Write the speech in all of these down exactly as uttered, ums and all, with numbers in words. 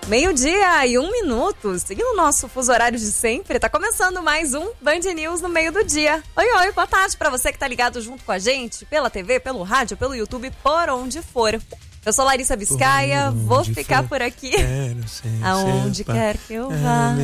Meio-dia e um minuto, seguindo o nosso fuso horário de sempre, tá começando mais um Band News no meio do dia. Oi, oi, boa tarde pra você que tá ligado junto com a gente, pela T V, pelo rádio, pelo YouTube, por onde for. Eu sou Larissa Biscaia, vou ficar for, por aqui, aonde quer que eu vá.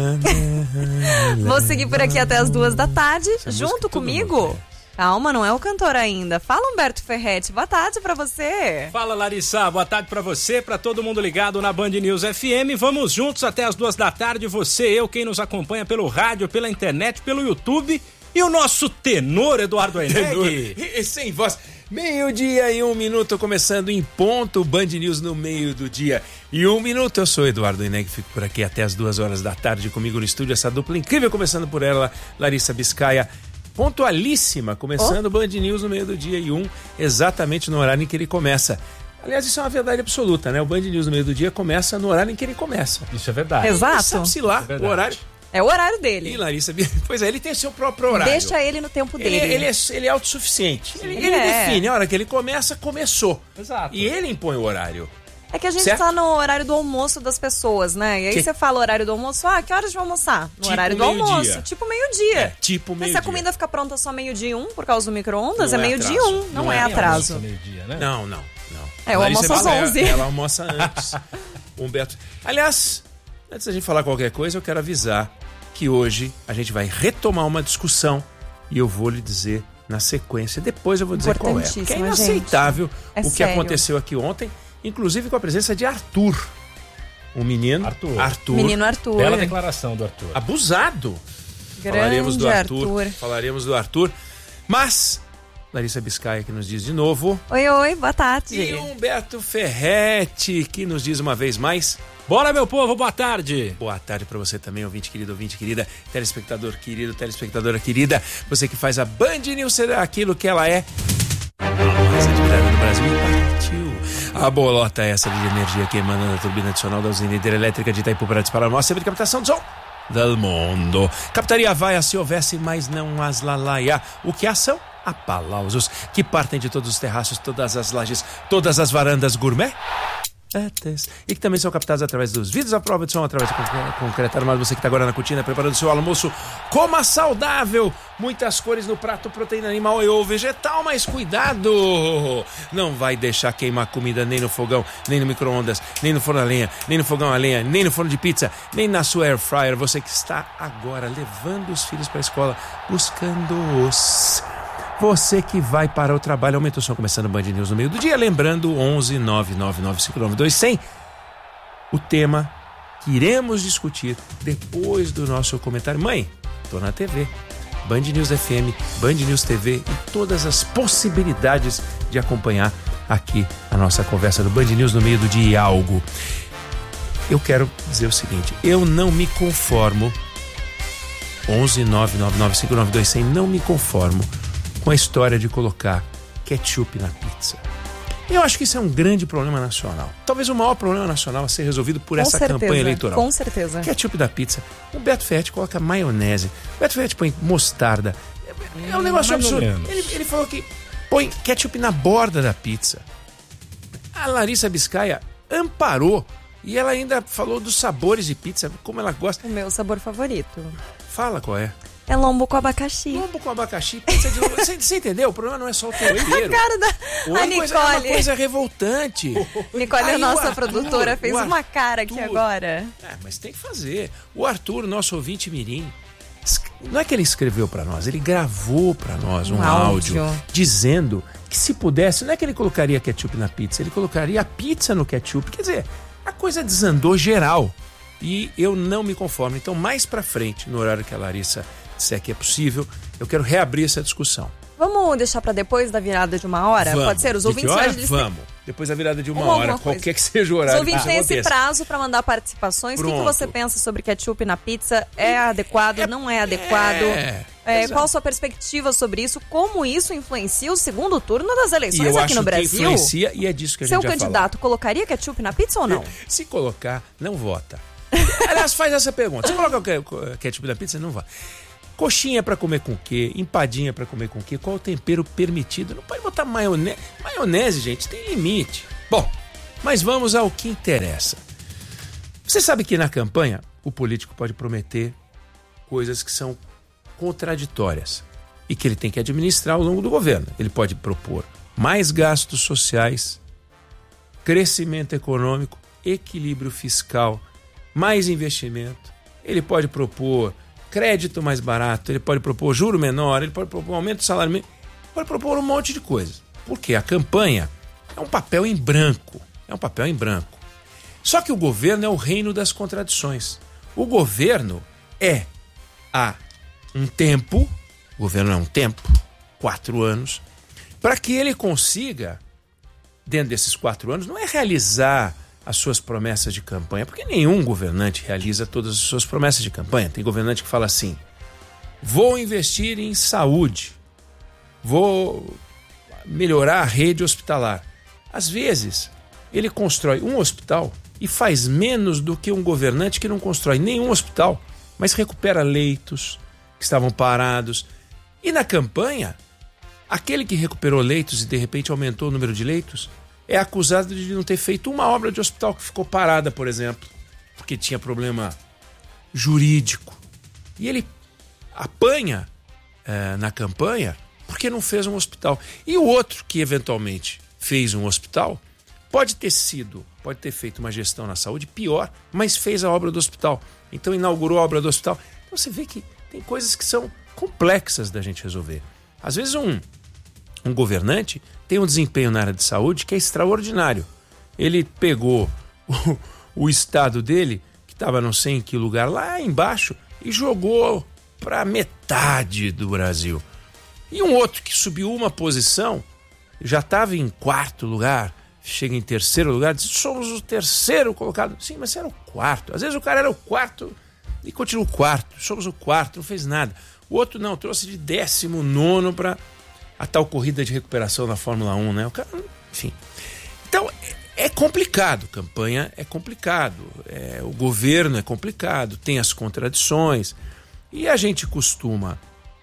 Vou seguir por aqui até as duas da tarde, essa junto comigo. Calma, não é o cantor ainda. Fala, Humberto Ferretti. Boa tarde pra você. Fala, Larissa. Boa tarde pra você, pra todo mundo ligado na Band News F M. Vamos juntos até as duas da tarde. Você, eu, quem nos acompanha pelo rádio, pela internet, pelo YouTube. E o nosso tenor, Eduardo Eneg. E sem voz. Meio-dia e um minuto, começando em ponto, Band News no meio do dia. E um minuto, eu sou Eduardo Eneg, fico por aqui até as duas horas da tarde comigo no estúdio. Essa dupla incrível, começando por ela, Larissa Biscaia. Pontualíssima, começando o oh. Band News no meio do dia e um, exatamente no horário em que ele começa. Aliás, isso é uma verdade absoluta, né? O Band News no meio do dia começa no horário em que ele começa. Isso é verdade. Exato. Sabe-se lá, é o horário. É o horário dele. E Larissa, pois é, ele tem seu próprio horário. Deixa ele no tempo dele. Ele, ele, é, ele é autossuficiente. Ele, ele, ele é. define, a hora que ele começa, começou. Exato. E ele impõe o horário. É que a gente certo? tá no horário do almoço das pessoas, né? E aí que... você fala horário do almoço, ah, que horas de almoçar? No tipo horário do almoço. Dia. Tipo meio-dia. É, tipo meio-dia. Mas se a comida fica pronta só meio-dia e um, por causa do micro-ondas, é, é meio-dia e um, não, não é, é atraso. Meio-dia, né? Não, não, não. É, o almoço às onze. Ela, ela almoça antes. Humberto. Aliás, antes da gente falar qualquer coisa, eu quero avisar que hoje a gente vai retomar uma discussão e eu vou lhe dizer na sequência. Depois eu vou dizer qual é. Porque é inaceitável é o que sério. aconteceu aqui ontem, inclusive com a presença de Arthur. Um menino. Arthur. Arthur. Menino Arthur. Bela declaração do Arthur. Abusado. Grande falaremos do Arthur, Arthur. Falaremos do Arthur. Mas, Larissa Biscaia que nos diz de novo. Oi, oi, boa tarde. E Humberto Ferretti que nos diz uma vez mais. Bora, meu povo, boa tarde. Boa tarde pra você também, ouvinte querido, ouvinte querida, telespectador querido, telespectadora querida. Você que faz a Band News ser aquilo que ela é. A mais admirada do Brasil e partiu. A bolota é essa de energia que emana da turbina adicional da usina hidrelétrica de Itaipu para disparar o nosso centro de captação de som do mundo. Captaria vaia se houvesse, mas não as lalaia. O que ação? Aplausos que partem de todos os terraços, todas as lajes, todas as varandas gourmet. E que também são captados através dos vidros à prova de som, através do concreto armado. Você que está agora na cortina preparando o seu almoço, coma saudável, muitas cores no prato, proteína animal e ou vegetal, mas cuidado, não vai deixar queimar comida nem no fogão, nem no micro-ondas, nem no forno a lenha, nem no fogão a lenha, nem no forno de pizza, nem na sua air fryer. Você que está agora levando os filhos para a escola, buscando-os. Você que vai para o trabalho, aumenta o som, começando o Band News no meio do dia, lembrando onze nove nove nove cinco nove dois zero zero. O tema que iremos discutir depois do nosso comentário. Mãe, tô na T V, Band News F M, Band News T V e todas as possibilidades de acompanhar aqui a nossa conversa do Band News no meio do dia e algo. Eu quero dizer o seguinte, eu não me conformo, onze nove nove nove cinco nove dois zero zero, não me conformo com a história de colocar ketchup na pizza. Eu acho que isso é um grande problema nacional. Talvez o maior problema nacional a ser resolvido por com essa certeza, campanha eleitoral. Com certeza. Ketchup da pizza. O Beto Ferretti coloca maionese. O Beto Ferretti põe mostarda. É um negócio Mais absurdo. Ele, ele falou que põe ketchup na borda da pizza. A Larissa Biscaia amparou. E ela ainda falou dos sabores de pizza, como ela gosta. O meu sabor favorito. Fala qual é. É lombo com abacaxi. Lombo com abacaxi, pizza de lombo. Você, você entendeu? O problema não é só o tempero. A cara da Ou a Nicole. Nicole. É uma coisa revoltante. Nicole, Aí a nossa Arthur, produtora, fez Arthur, uma cara aqui agora. É, mas tem que fazer. O Arthur, nosso ouvinte mirim, não é que ele escreveu pra nós, ele gravou pra nós um, um áudio, áudio dizendo que se pudesse, não é que ele colocaria ketchup na pizza, ele colocaria a pizza no ketchup. Quer dizer, a coisa desandou geral. E eu não me conformo. Então, mais pra frente, no horário que a Larissa disser que é possível, eu quero reabrir essa discussão. Vamos deixar pra depois da virada de uma hora? Vamos. Pode ser? Os de ouvintes que hora? hoje Vamos. Depois da virada de uma, uma hora, qualquer que seja o horário. Os ouvintes têm esse prazo pra mandar participações. Pronto. O que, que você pensa sobre ketchup na pizza? É adequado? É, não é adequado? É, é, qual a sua perspectiva sobre isso? Como isso influencia o segundo turno das eleições eu aqui acho no Brasil? Que influencia e é disso que a Seu gente já candidato falou. Colocaria ketchup na pizza ou não? Se colocar, não vota. Aliás, faz essa pergunta. Você coloca o ketchup na pizza, não vota. Coxinha pra comer com o quê? Empadinha pra comer com o quê? Qual o tempero permitido? Não pode botar maionese. Maionese, gente, tem limite. Bom, mas vamos ao que interessa. Você sabe que na campanha o político pode prometer coisas que são contraditórias e que ele tem que administrar ao longo do governo. Ele pode propor mais gastos sociais, crescimento econômico, equilíbrio fiscal, mais investimento. Ele pode propor crédito mais barato, ele pode propor juro menor, ele pode propor aumento do salário mínimo, pode propor um monte de coisa. Porque a campanha é um papel em branco, é um papel em branco. Só que o governo é o reino das contradições. O governo é há um tempo, o governo é um tempo, quatro anos, para que ele consiga, dentro desses quatro anos, não é realizar as suas promessas de campanha, porque nenhum governante realiza todas as suas promessas de campanha. Tem governante que fala assim, vou investir em saúde, vou melhorar a rede hospitalar. Às vezes, ele constrói um hospital e faz menos do que um governante que não constrói nenhum hospital, mas recupera leitos que estavam parados. E na campanha, aquele que recuperou leitos e de repente aumentou o número de leitos é acusado de não ter feito uma obra de hospital que ficou parada, por exemplo, porque tinha problema jurídico. E ele apanha é, na campanha porque não fez um hospital. E o outro que eventualmente fez um hospital pode ter sido, pode ter feito uma gestão na saúde pior, mas fez a obra do hospital. Então inaugurou a obra do hospital. Então você vê que tem coisas que são complexas da gente resolver. Às vezes um, um governante tem um desempenho na área de saúde que é extraordinário. Ele pegou o, o estado dele, que estava não sei em que lugar, lá embaixo, e jogou para metade do Brasil. E um outro que subiu uma posição, já estava em quarto lugar, chega em terceiro lugar, diz, somos o terceiro colocado. Sim, mas você era o quarto. Às vezes o cara era o quarto e continua o quarto. Somos o quarto, não fez nada. O outro não, trouxe de décimo nono para a tal corrida de recuperação na Fórmula um, né? O cara, enfim. Então, é complicado. Campanha é complicado. É, o governo é complicado. Tem as contradições. E a gente costuma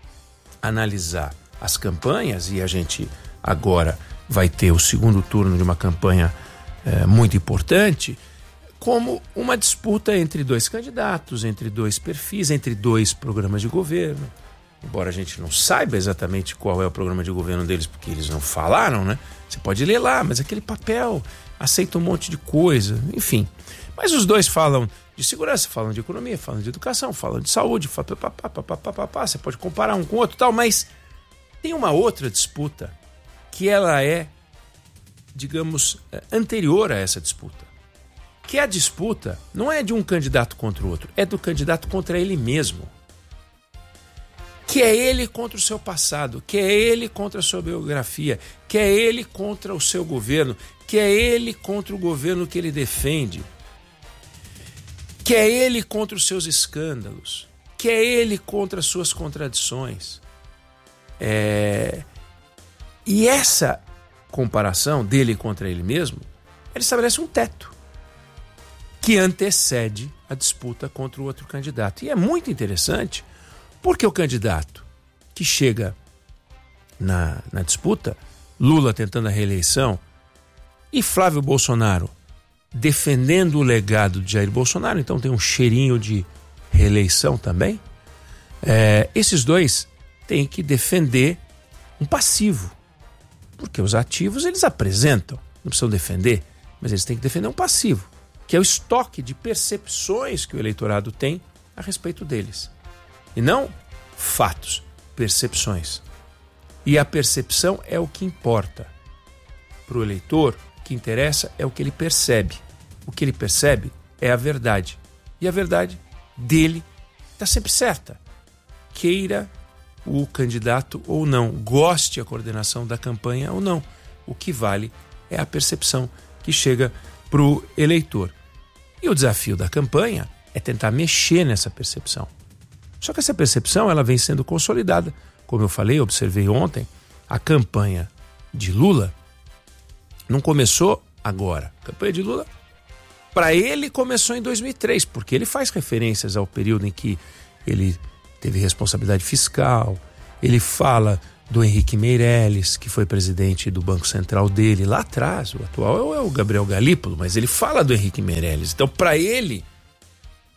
analisar as campanhas, e a gente agora vai ter o segundo turno de uma campanha é, muito importante, como uma disputa entre dois candidatos, entre dois perfis, entre dois programas de governo. Embora a gente não saiba exatamente qual é o programa de governo deles, porque eles não falaram, né? Você pode ler lá, mas aquele papel aceita um monte de coisa, enfim. Mas os dois falam de segurança, falam de economia, falam de educação, falam de saúde, falam, pá, pá, pá, pá, pá, pá. Você pode comparar um com o outro e tal, mas tem uma outra disputa que ela é, digamos, anterior a essa disputa. Que a disputa não é de um candidato contra o outro, é do candidato contra ele mesmo. Que é ele contra o seu passado, que é ele contra a sua biografia, que é ele contra o seu governo, que é ele contra o governo que ele defende, que é ele contra os seus escândalos, que é ele contra as suas contradições. É... E essa comparação dele contra ele mesmo, ele estabelece um teto que antecede a disputa contra o outro candidato. E é muito interessante, porque o candidato que chega na, na disputa, Lula tentando a reeleição e Flávio Bolsonaro defendendo o legado de Jair Bolsonaro, então tem um cheirinho de reeleição também, é, esses dois têm que defender um passivo, porque os ativos eles apresentam, não precisam defender, mas eles têm que defender um passivo, que é o estoque de percepções que o eleitorado tem a respeito deles. E não fatos, percepções. E a percepção é o que importa. Para o eleitor, o que interessa é o que ele percebe. O que ele percebe é a verdade. E a verdade dele está sempre certa. Queira o candidato ou não, goste a coordenação da campanha ou não. O que vale é a percepção que chega para o eleitor. E o desafio da campanha é tentar mexer nessa percepção. Só que essa percepção ela vem sendo consolidada. Como eu falei, eu observei ontem, a campanha de Lula não começou agora. A campanha de Lula, para ele, começou em dois mil e três, porque ele faz referências ao período em que ele teve responsabilidade fiscal, ele fala do Henrique Meirelles, que foi presidente do Banco Central dele lá atrás, o atual é o Gabriel Galípolo, mas ele fala do Henrique Meirelles. Então, para ele,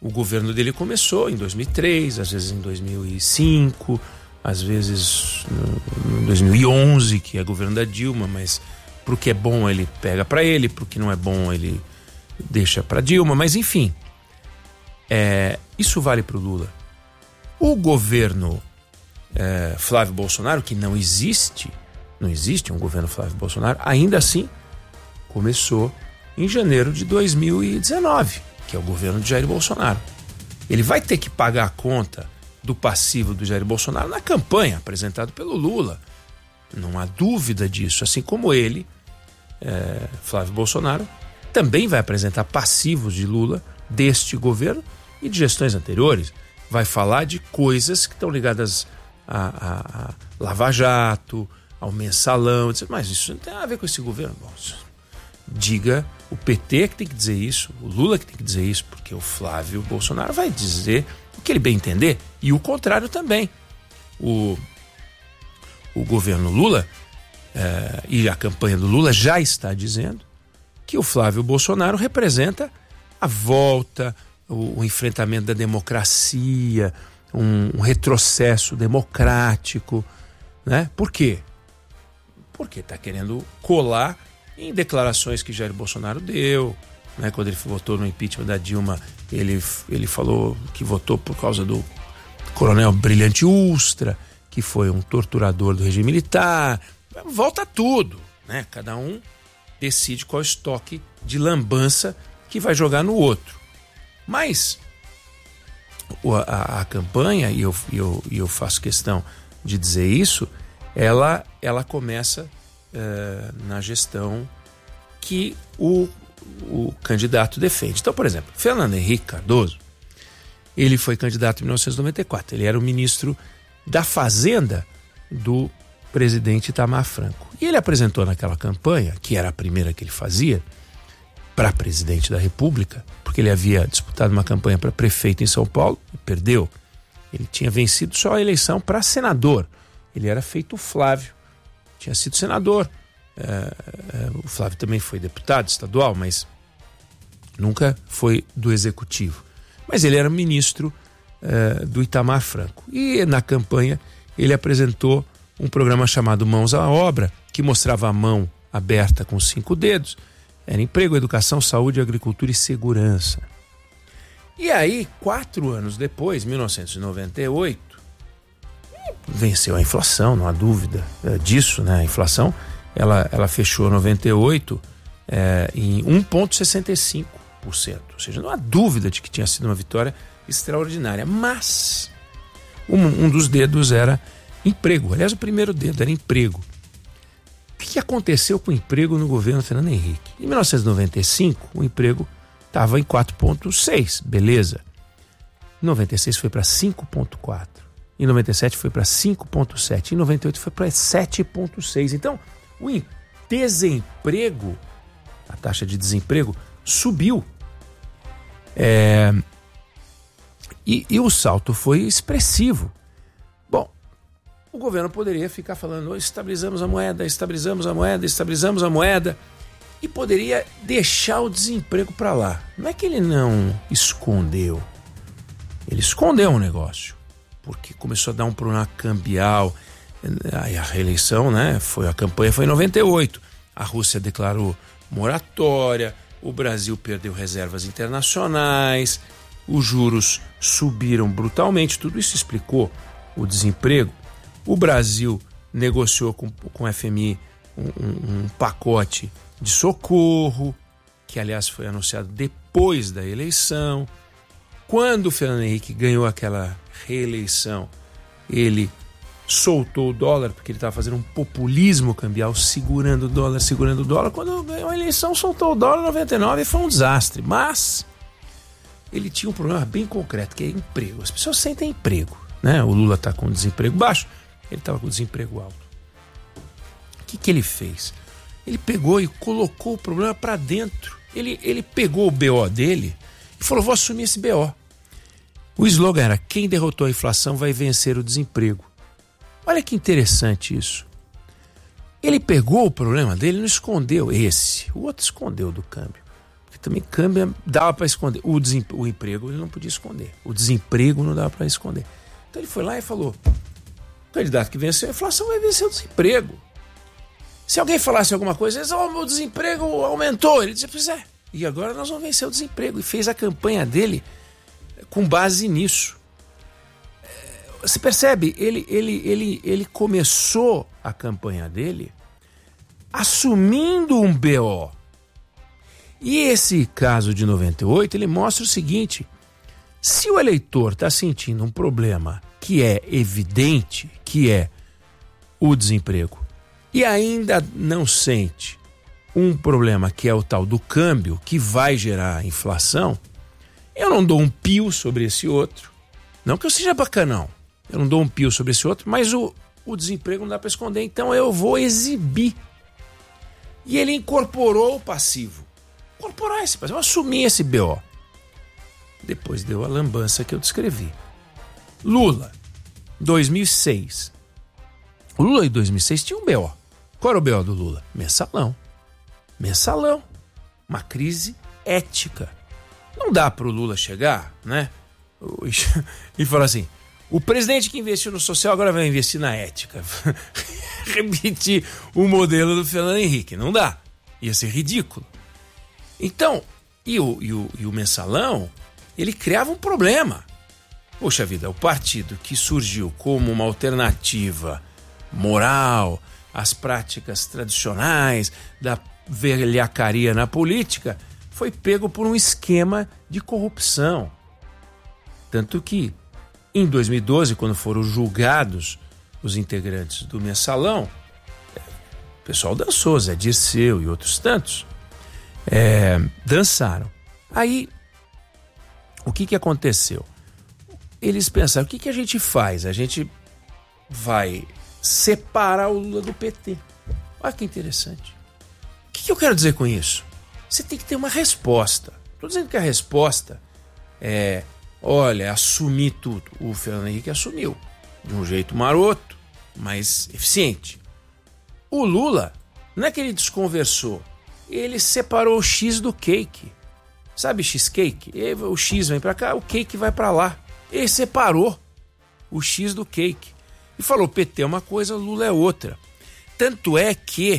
o governo dele começou em dois mil e três, às vezes em dois mil e cinco, às vezes em dois mil e onze, que é governo da Dilma, mas pro que é bom ele pega para ele, pro que não é bom ele deixa para Dilma, mas enfim, é, isso vale pro Lula. O governo é, Flávio Bolsonaro, que não existe, não existe um governo Flávio Bolsonaro, ainda assim começou em janeiro de dois mil e dezenove, que é o governo de Jair Bolsonaro. Ele vai ter que pagar a conta do passivo do Jair Bolsonaro na campanha apresentada pelo Lula. Não há dúvida disso. Assim como ele, é, Flávio Bolsonaro, também vai apresentar passivos de Lula deste governo e de gestões anteriores. Vai falar de coisas que estão ligadas a, a, a Lava Jato, ao mensalão, mas isso não tem nada a ver com esse governo. Bom, diga o P T que tem que dizer isso, o Lula que tem que dizer isso, porque o Flávio Bolsonaro vai dizer o que ele bem entender, e o contrário também. O, o governo Lula eh, e a campanha do Lula já está dizendo que o Flávio Bolsonaro representa a volta, o, o enfrentamento da democracia, um, um retrocesso democrático, né? Por quê? Porque está querendo colar em declarações que Jair Bolsonaro deu, né? Quando ele votou no impeachment da Dilma, ele, ele falou que votou por causa do coronel Brilhante Ustra, que foi um torturador do regime militar. Volta tudo, né? Cada um decide qual estoque de lambança que vai jogar no outro. Mas a, a, a campanha, e eu, eu, eu faço questão de dizer isso, ela, ela começa uh, na gestão que o, o candidato defende. Então, por exemplo, Fernando Henrique Cardoso, ele foi candidato em mil novecentos e noventa e quatro, ele era o ministro da Fazenda do presidente Itamar Franco. E ele apresentou naquela campanha, que era a primeira que ele fazia, para presidente da República, porque ele havia disputado uma campanha para prefeito em São Paulo e perdeu. Ele tinha vencido só a eleição para senador. Ele era feito Flávio, tinha sido senador. É, é, o Flávio também foi deputado estadual, mas nunca foi do executivo. Mas ele era ministro é, do Itamar Franco. E na campanha ele apresentou um programa chamado Mãos à Obra, que mostrava a mão aberta com cinco dedos. Era emprego, educação, saúde, agricultura e segurança. E aí, quatro anos depois, mil novecentos e noventa e oito, venceu a inflação, não há dúvida disso, né? A inflação, ela, ela fechou noventa e oito é, em um vírgula sessenta e cinco por cento. Ou seja, não há dúvida de que tinha sido uma vitória extraordinária. Mas um, um dos dedos era emprego. Aliás, o primeiro dedo era emprego. O que aconteceu com o emprego no governo Fernando Henrique? Em mil novecentos e noventa e cinco, o emprego estava em quatro vírgula seis, beleza. Em noventa e seis foi para cinco vírgula quatro. Em noventa e sete foi para cinco vírgula sete. Em noventa e oito foi para sete vírgula seis. Então, o desemprego, a taxa de desemprego, subiu. É... E, e o salto foi expressivo. Bom, o governo poderia ficar falando, oh, estabilizamos a moeda, estabilizamos a moeda, estabilizamos a moeda, e poderia deixar o desemprego para lá. Não é que ele não escondeu, ele escondeu um negócio, porque começou a dar um problema cambial. Aí a reeleição, né, foi, a campanha foi em noventa e oito, a Rússia declarou moratória, o Brasil perdeu reservas internacionais, os juros subiram brutalmente, tudo isso explicou o desemprego. O Brasil negociou com, com o F M I um, um, um pacote de socorro, que aliás foi anunciado depois da eleição. Quando o Fernando Henrique ganhou aquela reeleição, ele soltou o dólar, porque ele estava fazendo um populismo cambial, segurando o dólar, segurando o dólar. Quando ganhou a eleição, soltou o dólar em noventa e nove e foi um desastre. Mas ele tinha um problema bem concreto, que é emprego. As pessoas sentem emprego, né? O Lula está com desemprego baixo, ele estava com desemprego alto. O que, que ele fez? Ele pegou e colocou o problema para dentro. Ele, ele pegou o B O dele e falou, vou assumir esse B O. O slogan era, quem derrotou a inflação vai vencer o desemprego. Olha que interessante isso. Ele pegou o problema dele e não escondeu esse. O outro escondeu do câmbio. Porque também câmbio dava para esconder. O, desem, o emprego ele não podia esconder. O desemprego não dava para esconder. Então ele foi lá e falou: o candidato que venceu a inflação vai vencer o desemprego. Se alguém falasse alguma coisa, eles, oh, meu desemprego aumentou. Ele dizia: pois é, e agora nós vamos vencer o desemprego. E fez a campanha dele com base nisso. Você percebe? Ele, ele, ele, ele começou a campanha dele assumindo um B O. E esse caso de noventa e oito, ele mostra o seguinte: se o eleitor está sentindo um problema que é evidente, que é o desemprego, e ainda não sente um problema que é o tal do câmbio, que vai gerar inflação, eu não dou um pio sobre esse outro. Não que eu seja bacanão, eu não dou um pio sobre esse outro, mas o, o desemprego não dá para esconder, então eu vou exibir. E ele incorporou o passivo. Incorporar esse passivo, assumir esse B O. Depois deu a lambança que eu descrevi. Lula, dois mil e seis. O Lula em dois mil e seis tinha um B O. Qual era o B O do Lula? Mensalão. Mensalão. Uma crise ética. Não dá para o Lula chegar, né? E falar assim: o presidente que investiu no social agora vai investir na ética. Repetir o modelo do Fernando Henrique. Não dá. Ia ser ridículo. Então, e o, e o, e o mensalão, ele criava um problema. Poxa vida, o partido que surgiu como uma alternativa moral às práticas tradicionais da velhacaria na política foi pego por um esquema de corrupção. Tanto que, em dois mil e doze, quando foram julgados os integrantes do mensalão, o pessoal dançou, Zé Dirceu e outros tantos, é, dançaram. Aí, o que, que aconteceu? Eles pensaram: o que, que a gente faz? A gente vai separar o Lula do P T. Olha que interessante. O que, que eu quero dizer com isso? Você tem que ter uma resposta. Estou dizendo que a resposta é: olha, assumir tudo. O Fernando Henrique assumiu de um jeito maroto, mas eficiente. O Lula, não é que ele desconversou, ele separou o X do cake. Sabe cheesecake? O X vem para cá, o cake vai para lá. Ele separou o X do cake e falou: P T é uma coisa, Lula é outra. Tanto é que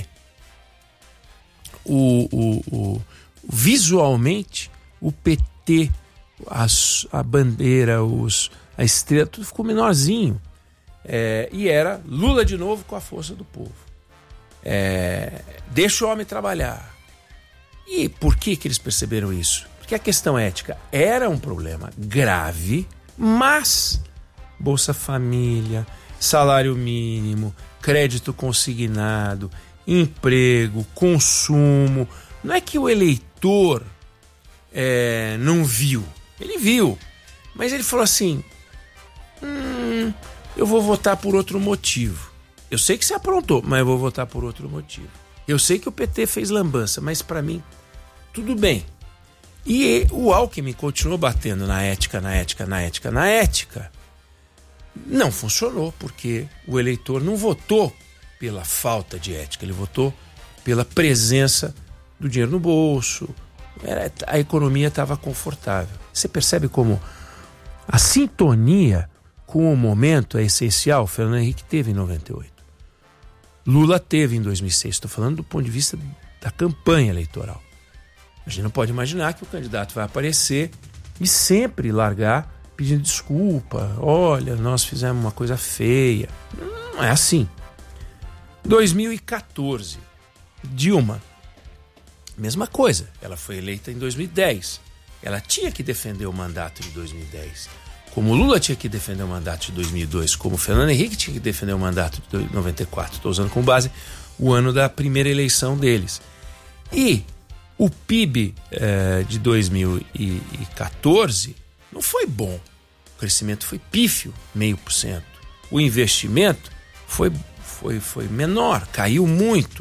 o, o, o, visualmente o P T, a, a bandeira, os, a estrela, tudo ficou menorzinho. É, e era Lula de novo com a força do povo. É, deixa o homem trabalhar. E por que, que eles perceberam isso? Porque a questão ética era um problema grave, mas Bolsa Família, salário mínimo, crédito consignado, emprego, consumo. Não é que o eleitor é, não viu. Ele viu. Mas ele falou assim: hum, eu vou votar por outro motivo. Eu sei que você aprontou, mas eu vou votar por outro motivo. Eu sei que o P T fez lambança, mas para mim, tudo bem. E o Alckmin continuou batendo na ética, na ética, na ética, na ética. Não funcionou, porque o eleitor não votou pela falta de ética, ele votou pela presença do dinheiro no bolso. Era, a economia estava confortável. Você percebe como a sintonia com o momento é essencial? O Fernando Henrique teve em noventa e oito. Lula teve em dois mil e seis. Estou falando do ponto de vista da campanha eleitoral. A gente não pode imaginar que o candidato vai aparecer e sempre largar pedindo desculpa. Olha, nós fizemos uma coisa feia. Não é assim. dois mil e quatorze, Dilma, mesma coisa. Ela foi eleita em dois mil e dez. Ela tinha que defender o mandato de dois mil e dez. Como o Lula tinha que defender o mandato de dois mil e dois, como o Fernando Henrique tinha que defender o mandato de noventa e quatro. Estou usando como base o ano da primeira eleição deles. E o P I B eh, de dois mil e quatorze não foi bom. O crescimento foi pífio, meio por cento. O investimento foi, foi, foi menor, caiu muito.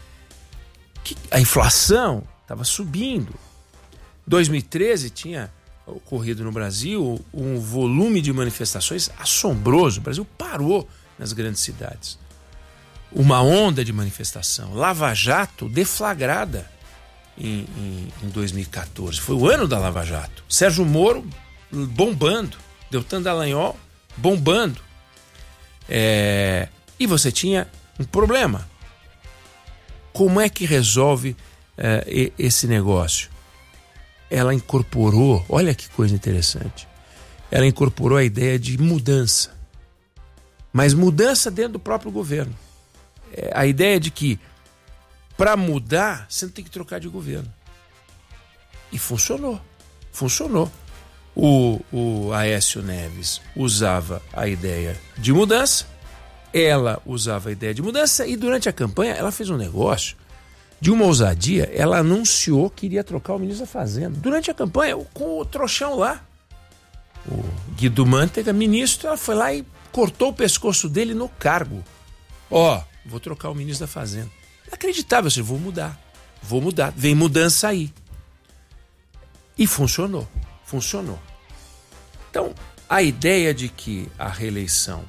A inflação estava subindo. dois mil e treze tinha ocorrido no Brasil um volume de manifestações assombroso. O Brasil parou nas grandes cidades. Uma onda de manifestação. Lava Jato deflagrada. em, em, em dois mil e quatorze. Foi o ano da Lava Jato. Sérgio Moro bombando, Deltan Dallagnol bombando. É, e você tinha um problema. Como é que resolve é, esse negócio? Ela incorporou, olha que coisa interessante, ela incorporou a ideia de mudança. Mas mudança dentro do próprio governo. É, a ideia de que para mudar, você não tem que trocar de governo. E funcionou. Funcionou. O, o Aécio Neves usava a ideia de mudança, ela usava a ideia de mudança, e durante a campanha ela fez um negócio de uma ousadia. Ela anunciou que iria trocar o ministro da Fazenda. Durante a campanha, com o trouxão lá. O Guido Mantega, ministro, ela foi lá e cortou o pescoço dele no cargo. Ó, oh, vou trocar o ministro da Fazenda. Inacreditável, assim, vou mudar. Vou mudar. Vem mudança aí. E funcionou. Funcionou. Então, a ideia de que a reeleição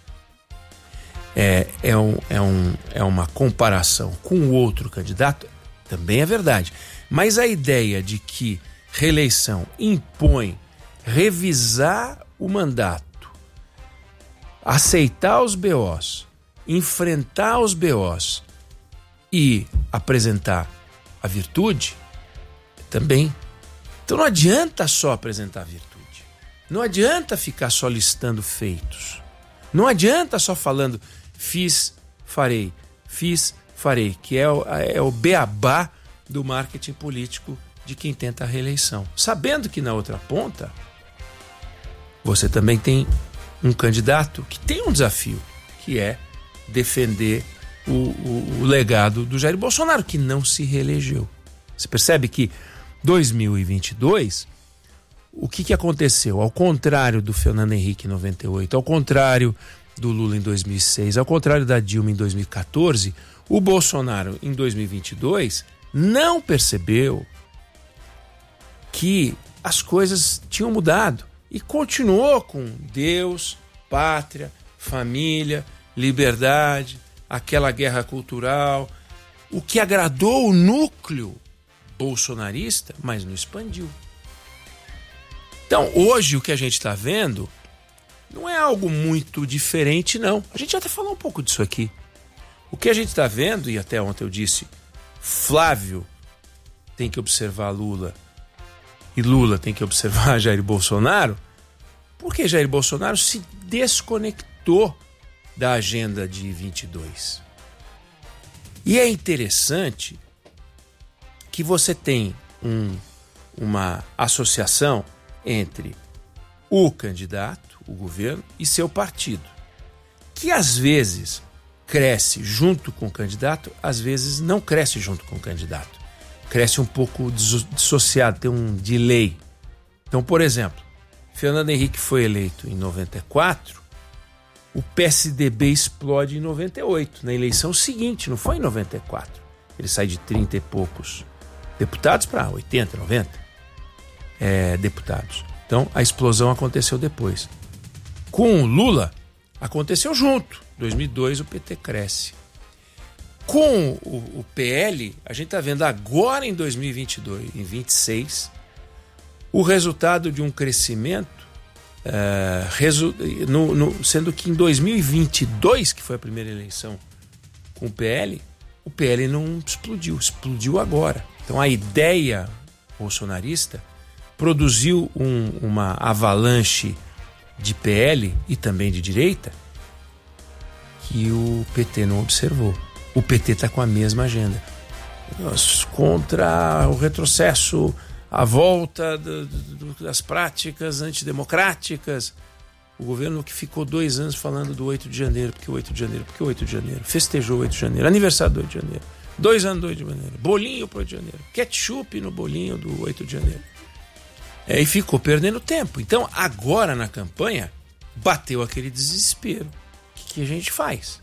é, é, um, é, um, é uma comparação com o outro candidato também é verdade. Mas a ideia de que reeleição impõe revisar o mandato, aceitar os B Os, enfrentar os B Os e apresentar a virtude, também. Então não adianta só apresentar a virtude. Não adianta ficar só listando feitos. Não adianta só falando fiz, farei, fiz, farei, que é o, é o beabá do marketing político de quem tenta a reeleição. Sabendo que na outra ponta você também tem um candidato que tem um desafio, que é defender o, o, o legado do Jair Bolsonaro, que não se reelegeu. Você percebe que dois mil e vinte e dois, o que, que aconteceu? Ao contrário do Fernando Henrique em noventa e oito, ao contrário do Lula em dois mil e seis, ao contrário da Dilma em dois mil e quatorze, o Bolsonaro em dois mil e vinte e dois não percebeu que as coisas tinham mudado e continuou com Deus, pátria, família, liberdade, aquela guerra cultural, o que agradou o núcleo bolsonarista, mas não expandiu. Então, hoje o que a gente está vendo não é algo muito diferente, não. A gente já até falou um pouco disso aqui. O que a gente está vendo, e até ontem eu disse, Flávio tem que observar Lula e Lula tem que observar Jair Bolsonaro, porque Jair Bolsonaro se desconectou da agenda de vinte e dois. E é interessante que você tem um, uma associação entre o candidato, o governo, e seu partido, que às vezes cresce junto com o candidato, às vezes não cresce junto com o candidato. Cresce um pouco dissociado, tem um delay. Então, por exemplo, Fernando Henrique foi eleito em noventa e quatro, o P S D B explode em noventa e oito, na eleição seguinte, não foi em noventa e quatro. Ele sai de trinta e poucos deputados para oitenta, noventa é, deputados. Então, a explosão aconteceu depois. Com o Lula, aconteceu junto. Em dois mil e dois, o P T cresce. Com o, o P L, a gente está vendo agora em dois mil e vinte e dois, em vinte e seis, o resultado de um crescimento, uh, resu- no, no, sendo que em dois mil e vinte e dois, que foi a primeira eleição com o P L, o P L não explodiu, explodiu agora. Então a ideia bolsonarista produziu um, uma avalanche de P L e também de direita que o P T não observou. O P T está com a mesma agenda. Contra o retrocesso, a volta do, do, das práticas antidemocráticas. O governo que ficou dois anos falando do oito de janeiro, porque o oito de janeiro, porque o oito de janeiro, festejou o oito de janeiro, aniversário do oito de janeiro, dois anos do oito de janeiro, bolinho pro oito de janeiro, ketchup no bolinho do oito de janeiro. É, e ficou perdendo tempo. Então, agora na campanha, bateu aquele desespero. O que, que a gente faz?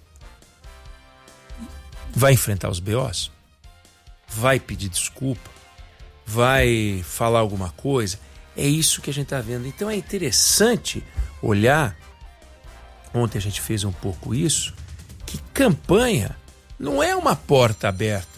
Vai enfrentar os B Os? Vai pedir desculpa? Vai falar alguma coisa? É isso que a gente está vendo. Então é interessante olhar, ontem a gente fez um pouco isso, que campanha não é uma porta aberta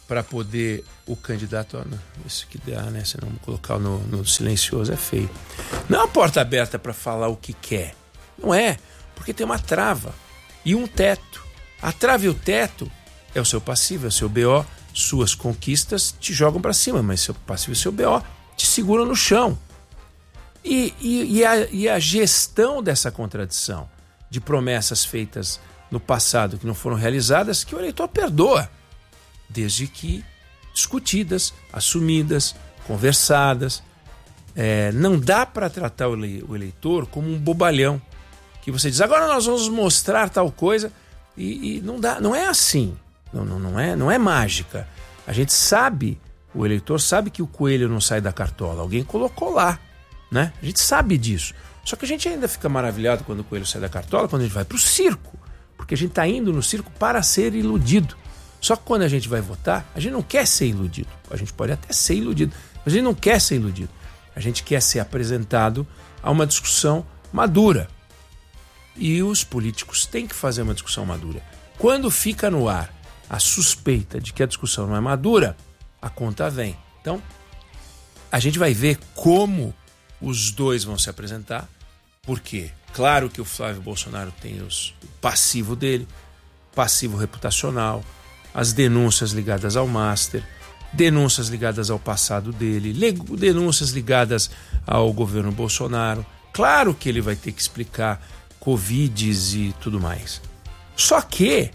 para poder o candidato... Ó, isso que dá, né? Se não colocar no, no silencioso é feio. Não é uma porta aberta para falar o que quer. Não é, porque tem uma trava e um teto. A trava e o teto é o seu passivo, é o seu B O. Suas conquistas te jogam para cima, mas seu passivo e seu B O te seguram no chão. E, e, e, a, e a gestão dessa contradição de promessas feitas no passado que não foram realizadas, que o eleitor perdoa, desde que discutidas, assumidas, conversadas. É, não dá para tratar o eleitor como um bobalhão, que você diz, agora nós vamos mostrar tal coisa, e, e não dá, não é assim, não, não, não, é, não é mágica. A gente sabe, o eleitor sabe que o coelho não sai da cartola, alguém colocou lá, né? A gente sabe disso. Só que a gente ainda fica maravilhado quando o coelho sai da cartola, quando a gente vai para o circo, porque a gente está indo no circo para ser iludido. Só que quando a gente vai votar, a gente não quer ser iludido. A gente pode até ser iludido, mas a gente não quer ser iludido. A gente quer ser apresentado a uma discussão madura. E os políticos têm que fazer uma discussão madura. Quando fica no ar a suspeita de que a discussão não é madura, a conta vem. Então, a gente vai ver como os dois vão se apresentar. Por quê? Claro que o Flávio Bolsonaro tem os, o passivo dele, passivo reputacional, as denúncias ligadas ao Master, denúncias ligadas ao passado dele, denúncias ligadas ao governo Bolsonaro. Claro que ele vai ter que explicar Covides e tudo mais. Só que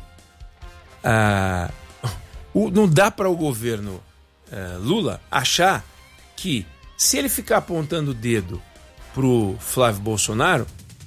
ah, o, não dá para o governo ah, Lula achar que se ele ficar apontando o dedo para o Flávio Bolsonaro,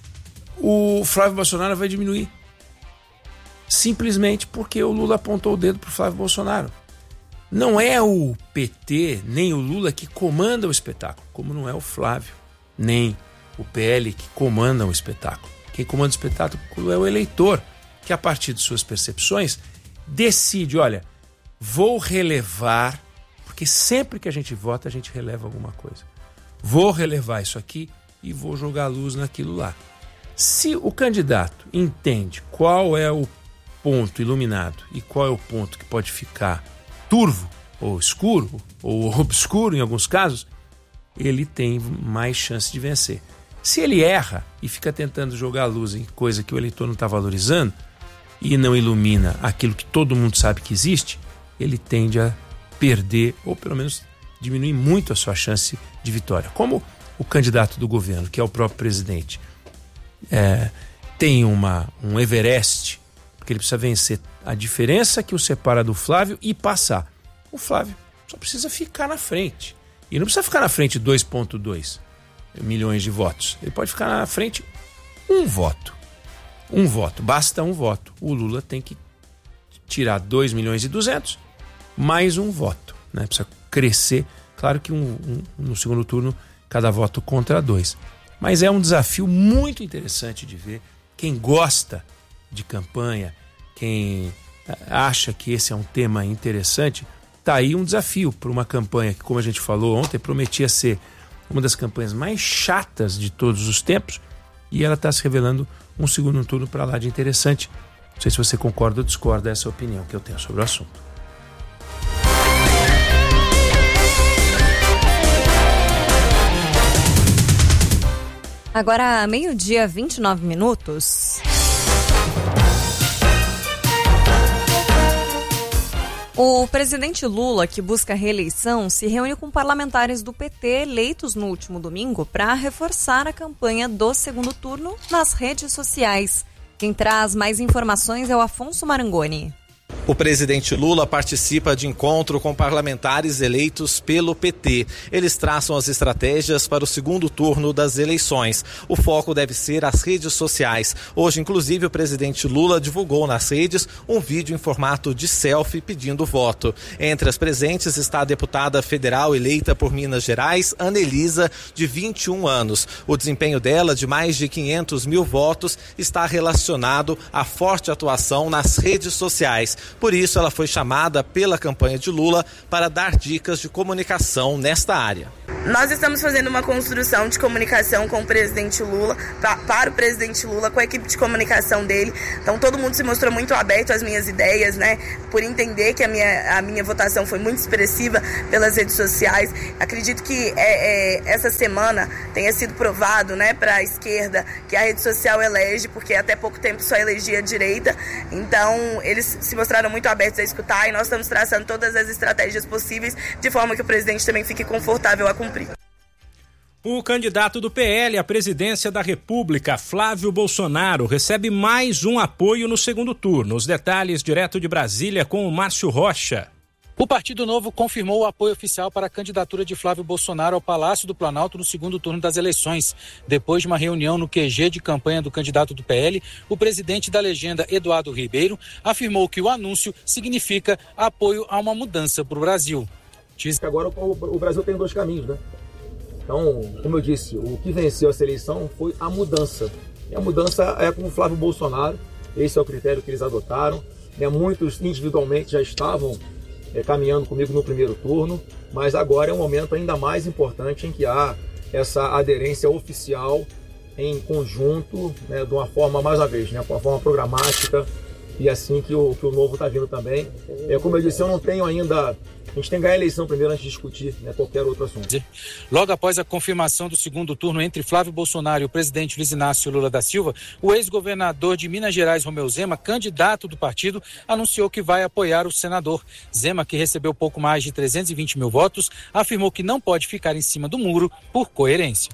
o Flávio Bolsonaro vai diminuir. Simplesmente porque o Lula apontou o dedo para o Flávio Bolsonaro. Não é o P T nem o Lula que comandam o espetáculo, como não é o Flávio, nem o P L que comandam o espetáculo. Quem comanda o espetáculo é o eleitor, que a partir de suas percepções decide, olha, vou relevar, porque sempre que a gente vota a gente releva alguma coisa. Vou relevar isso aqui e vou jogar luz naquilo lá. Se o candidato entende qual é o ponto iluminado e qual é o ponto que pode ficar turvo, ou escuro, ou obscuro em alguns casos, ele tem mais chance de vencer. Se ele erra e fica tentando jogar luz em coisa que o eleitor não está valorizando e não ilumina aquilo que todo mundo sabe que existe, ele tende a perder, ou pelo menos diminuir muito a sua chance de vitória. Como o candidato do governo, que é o próprio presidente, é, tem uma, um Everest, porque ele precisa vencer a diferença que o separa do Flávio e passar. O Flávio só precisa ficar na frente. E não precisa ficar na frente dois vírgula dois milhões de votos. Ele pode ficar na frente um voto. Um voto. Basta um voto. O Lula tem que tirar dois milhões e duzentos mais um voto, né? Precisa crescer. Claro que um, um, no segundo turno cada voto contra dois. Mas é um desafio muito interessante de ver. Quem gosta de campanha, quem acha que esse é um tema interessante, tá aí um desafio para uma campanha que, como a gente falou ontem, prometia ser uma das campanhas mais chatas de todos os tempos, e ela está se revelando um segundo turno para lá de interessante. Não sei se você concorda ou discorda dessa opinião que eu tenho sobre o assunto. Agora, meio-dia, vinte e nove minutos. O presidente Lula, que busca reeleição, se reúne com parlamentares do P T eleitos no último domingo para reforçar a campanha do segundo turno nas redes sociais. Quem traz mais informações é o Afonso Marangoni. O presidente Lula participa de encontro com parlamentares eleitos pelo P T. Eles traçam as estratégias para o segundo turno das eleições. O foco deve ser as redes sociais. Hoje, inclusive, o presidente Lula divulgou nas redes um vídeo em formato de selfie pedindo voto. Entre as presentes está a deputada federal eleita por Minas Gerais, Anelisa, de vinte e um anos. O desempenho dela, de mais de quinhentos mil votos, está relacionado à forte atuação nas redes sociais. Por isso, ela foi chamada pela campanha de Lula para dar dicas de comunicação nesta área. Nós estamos fazendo uma construção de comunicação com o presidente Lula, pra, para o presidente Lula, com a equipe de comunicação dele. Então todo mundo se mostrou muito aberto às minhas ideias, né? Por entender que a minha, a minha votação foi muito expressiva pelas redes sociais. Acredito que é, é, essa semana tenha sido provado, né, para a esquerda que a rede social elege, porque até pouco tempo só elegia a direita. Então eles se mostraram muito abertos a escutar e nós estamos traçando todas as estratégias possíveis de forma que o presidente também fique confortável a cumprir. O candidato do P L à presidência da República, Flávio Bolsonaro, recebe mais um apoio no segundo turno. Os detalhes direto de Brasília com o Márcio Rocha. O Partido Novo confirmou o apoio oficial para a candidatura de Flávio Bolsonaro ao Palácio do Planalto no segundo turno das eleições. Depois de uma reunião no Q G de campanha do candidato do P L, o presidente da legenda, Eduardo Ribeiro, afirmou que o anúncio significa apoio a uma mudança para o Brasil. Diz... Agora o Brasil tem dois caminhos, né? Então, como eu disse, o que venceu essa eleição foi a mudança. E a mudança é com o Flávio Bolsonaro, esse é o critério que eles adotaram. É, muitos individualmente já estavam é, caminhando comigo no primeiro turno, mas agora é um momento ainda mais importante em que há essa aderência oficial em conjunto, né, de uma forma, mais uma vez, né, com uma forma programática, e assim que o, que o novo está vindo também. É, como eu disse, eu não tenho ainda... A gente tem que ganhar a eleição primeiro antes de discutir, né, qualquer outro assunto. Logo após a confirmação do segundo turno entre Flávio Bolsonaro e o presidente Luiz Inácio Lula da Silva, o ex-governador de Minas Gerais, Romeu Zema, candidato do partido, anunciou que vai apoiar o senador. Zema, que recebeu pouco mais de trezentos e vinte mil votos, afirmou que não pode ficar em cima do muro por coerência.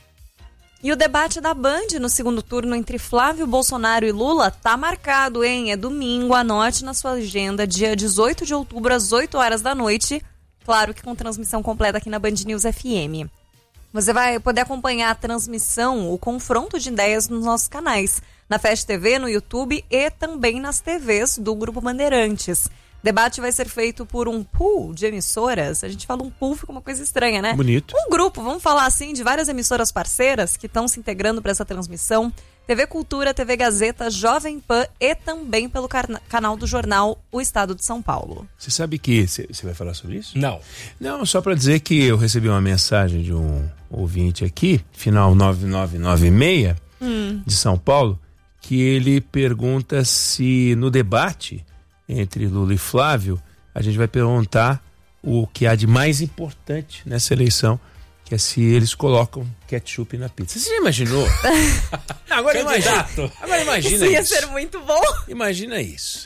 E o debate da Band no segundo turno entre Flávio Bolsonaro e Lula tá marcado, hein? É domingo, anote na sua agenda, dia dezoito de outubro, às oito horas da noite. Claro que com transmissão completa aqui na Band News F M. Você vai poder acompanhar a transmissão, o confronto de ideias nos nossos canais, na Fast T V, no YouTube e também nas T Vs do Grupo Bandeirantes. O debate vai ser feito por um pool de emissoras. A gente fala um pool, fica uma coisa estranha, né? Bonito. Um grupo, vamos falar assim, de várias emissoras parceiras que estão se integrando para essa transmissão. T V Cultura, T V Gazeta, Jovem Pan e também pelo car- canal do jornal O Estado de São Paulo. Você sabe que... Você vai falar sobre isso? Não. Não, só para dizer que eu recebi uma mensagem de um ouvinte aqui, final nove nove nove seis, hum. de São Paulo, que ele pergunta se no debate entre Lula e Flávio, a gente vai perguntar o que há de mais importante nessa eleição, que é se eles colocam ketchup na pizza. Você já imaginou? Agora imagina. Agora imagina isso. Ia isso. ser muito bom. Imagina isso.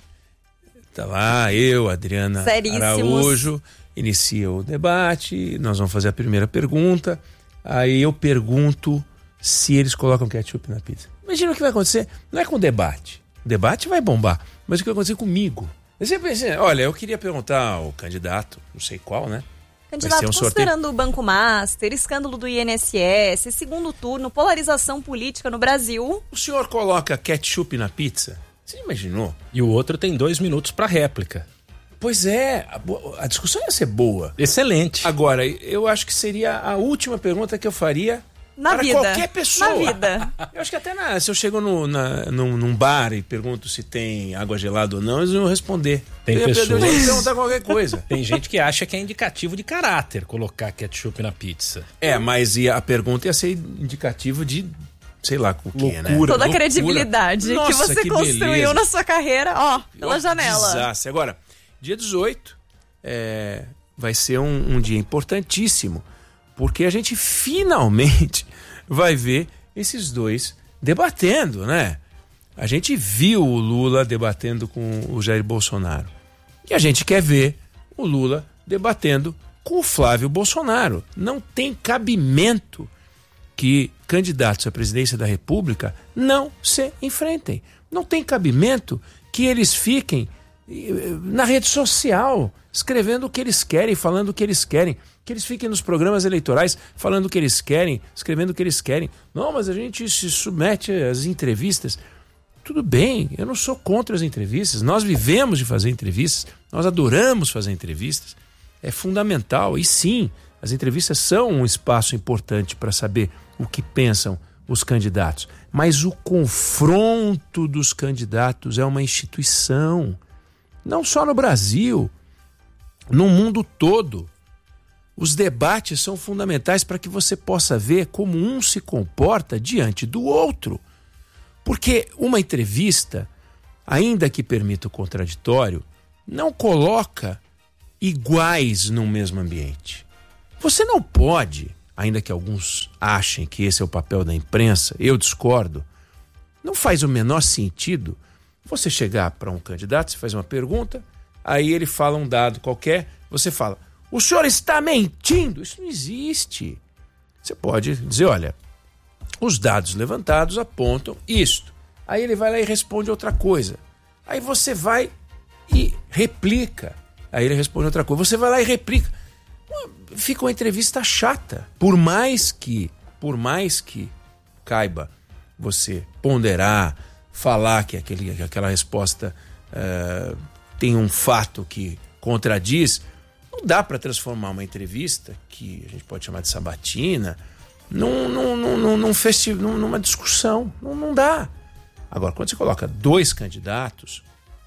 Tá lá, eu, Adriana Araújo, inicia o debate, nós vamos fazer a primeira pergunta, aí eu pergunto se eles colocam ketchup na pizza. Imagina o que vai acontecer. Não é com o debate. O debate vai bombar, mas o que vai acontecer comigo? Eu sempre pensei, olha, eu queria perguntar ao candidato, não sei qual, né? Candidato, um considerando sorteio... o Banco Master, escândalo do I N S S, segundo turno, polarização política no Brasil. O senhor coloca ketchup na pizza? Você imaginou? E o outro tem dois minutos para réplica. Pois é, a, a discussão ia ser boa. Excelente. Agora, eu acho que seria a última pergunta que eu faria na para vida. qualquer pessoa. Na vida. Eu acho que até na, se eu chego no, na, num, num bar e pergunto se tem água gelada ou não, eles vão responder. Tem eu pessoas. Eu ia perguntar qualquer coisa. Tem gente que acha que é indicativo de caráter colocar ketchup na pizza. É, mas ia, a pergunta ia ser indicativo de, sei lá, com quem, né? Toda a credibilidade Nossa, que você que construiu beleza. na sua carreira, ó, pela Ó, janela. Desastre. Agora, dia dezoito é, vai ser um, um dia importantíssimo, porque a gente finalmente vai ver esses dois debatendo, né? A gente viu o Lula debatendo com o Jair Bolsonaro. E a gente quer ver o Lula debatendo com o Flávio Bolsonaro. Não tem cabimento que candidatos à presidência da República não se enfrentem. Não tem cabimento que eles fiquem na rede social escrevendo o que eles querem, falando o que eles querem. Que eles fiquem nos programas eleitorais falando o que eles querem, escrevendo o que eles querem. Não, mas a gente se submete às entrevistas. Tudo bem, eu não sou contra as entrevistas. Nós vivemos de fazer entrevistas, nós adoramos fazer entrevistas. É fundamental. E sim, as entrevistas são um espaço importante para saber o que pensam os candidatos. Mas o confronto dos candidatos é uma instituição. Não só no Brasil, no mundo todo. Os debates são fundamentais para que você possa ver como um se comporta diante do outro. Porque uma entrevista, ainda que permita o contraditório, não coloca iguais no mesmo ambiente. Você não pode, ainda que alguns achem que esse é o papel da imprensa, eu discordo, não faz o menor sentido você chegar para um candidato, você faz uma pergunta, aí ele fala um dado qualquer, você fala, o senhor está mentindo? Isso não existe. Você pode dizer, olha, os dados levantados apontam isto. Aí ele vai lá e responde outra coisa. Aí você vai e replica. Aí ele responde outra coisa. Você vai lá e replica. Fica uma entrevista chata. Por mais que, por mais que caiba você ponderar, falar que, aquele, que aquela resposta uh, tem um fato que contradiz, não dá para transformar uma entrevista, que a gente pode chamar de sabatina, num, num, num, num festi- num, numa discussão. Não, não dá. Agora, quando você coloca dois candidatos,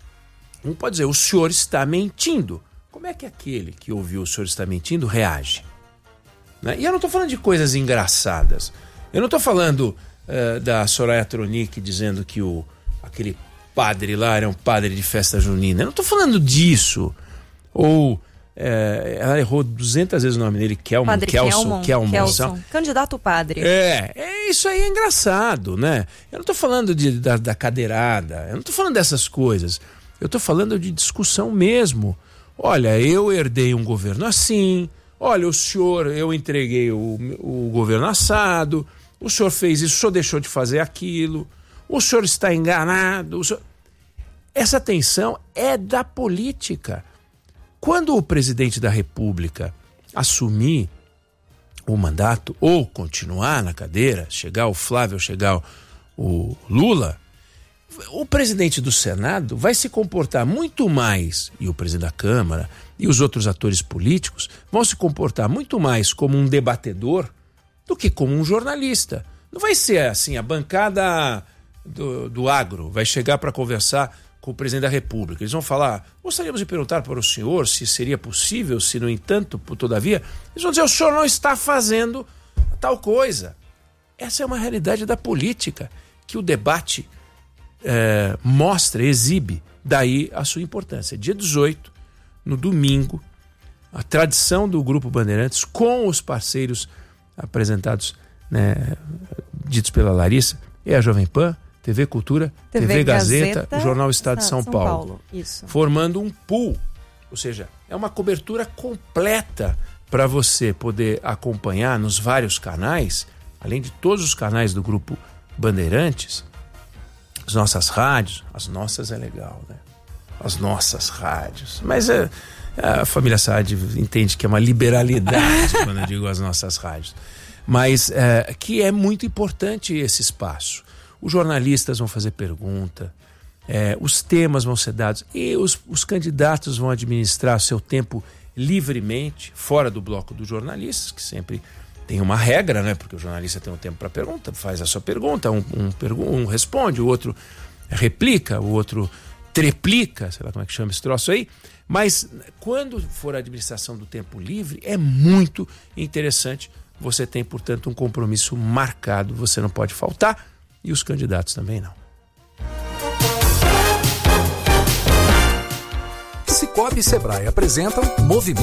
um pode dizer, o senhor está mentindo. Como é que aquele que ouviu o senhor está mentindo reage? Né? E eu não estou falando de coisas engraçadas. Eu não estou falando uh, da Soraya Tronic dizendo que o, aquele padre lá era um padre de festa junina. Eu não estou falando disso. Ou é, ela errou duzentas vezes o nome dele, Kelman, Padre Kelson, Kelman, Kelman, Kelson, candidato padre. É, é, isso aí é engraçado, né? Eu não estou falando de, da, da cadeirada, eu não estou falando dessas coisas. Eu estou falando de discussão mesmo. Olha, eu herdei um governo assim, olha, o senhor, eu entreguei o, o governo assado, o senhor fez isso, o senhor deixou de fazer aquilo, o senhor está enganado. O senhor... Essa tensão é da política. Quando o presidente da República assumir o mandato ou continuar na cadeira, chegar o Flávio, chegar o Lula, o presidente do Senado vai se comportar muito mais, e o presidente da Câmara e os outros atores políticos vão se comportar muito mais como um debatedor do que como um jornalista. Não vai ser assim, a bancada do, do agro vai chegar para conversar com o presidente da República. Eles vão falar, gostaríamos de perguntar para o senhor se seria possível, se no entanto, por todavia, eles vão dizer, o senhor não está fazendo tal coisa. Essa é uma realidade da política que o debate é, mostra, exibe, daí a sua importância. Dia dezoito, no domingo, a tradição do Grupo Bandeirantes com os parceiros apresentados, né, ditos pela Larissa, é a Jovem Pan, T V Cultura, T V, T V Gazeta, Gazeta, o Jornal Estado de São, São Paulo, Paulo. Isso. Formando um pool, ou seja, é uma cobertura completa para você poder acompanhar nos vários canais, além de todos os canais do Grupo Bandeirantes, as nossas rádios, as nossas é legal, né? As nossas rádios, mas é, a família Saad entende que é uma liberalidade quando eu digo as nossas rádios, mas é, que é muito importante esse espaço. Os jornalistas vão fazer pergunta, é, os temas vão ser dados e os, os candidatos vão administrar seu tempo livremente, fora do bloco dos jornalistas, que sempre tem uma regra, né? Porque o jornalista tem um tempo para pergunta, faz a sua pergunta, um, um, pergu- um responde, o outro replica, o outro treplica, sei lá como é que chama esse troço aí. Mas quando for a administração do tempo livre, é muito interessante. Você tem, portanto, um compromisso marcado, você não pode faltar. E os candidatos também não. Cicobi e Sebrae apresentam Movimento